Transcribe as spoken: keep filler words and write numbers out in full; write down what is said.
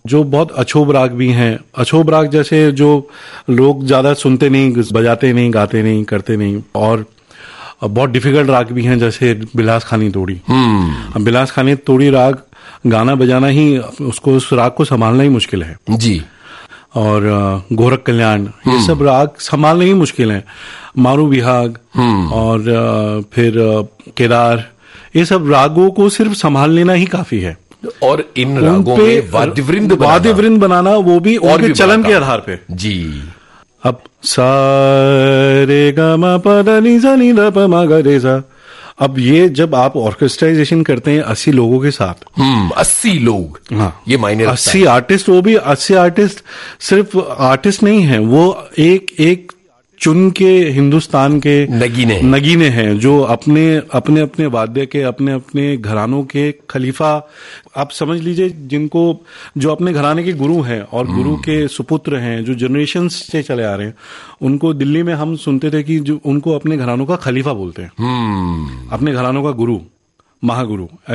जो बहुत अछोब राग भी हैं। अछोब राग जैसे जो लोग ज्यादा सुनते नहीं, बजाते नहीं, गाते नहीं, करते नहीं। और बहुत डिफिकल्ट राग भी हैं, जैसे बिलास खानी तोड़ी। हम्म बिलास खानी तोड़ी राग गाना बजाना ही, उसको उस राग को संभालना ही मुश्किल है जी। और गोरख कल्याण, ये सब राग संभालना ही मुश्किल है। मारू विहाग और फिर केदार, ये सब रागों को सिर्फ संभाल लेना ही काफी है। और इन रागों में वाद्यवृंद बनाना, वाद्यवृंद बनाना वो भी और उनके भी चलन के आधार पे जी। अब सा रे ग म प द नि सा नि द प म ग रे सा, अब ये जब आप ऑर्केस्ट्राइजेशन करते हैं अस्सी लोगों के साथ, हम्म अस्सी लोग, हाँ, ये मायने रखता है। अस्सी आर्टिस्ट, वो भी अस्सी आर्टिस्ट सिर्फ आर्टिस्ट नहीं है, वो एक एक चुन के हिंदुस्तान के नगीने नगीने हैं, जो अपने अपने अपने वाद्य के, अपने अपने घरानों के खलीफा, आप समझ लीजिए, जिनको, जो अपने घराने के गुरु हैं और गुरु के सुपुत्र हैं, जो जनरेशन से चले आ रहे हैं, उनको दिल्ली में हम सुनते थे कि जो उनको अपने घरानों का खलीफा बोलते हैं, अपने घरानों का गुरु, महागुरु।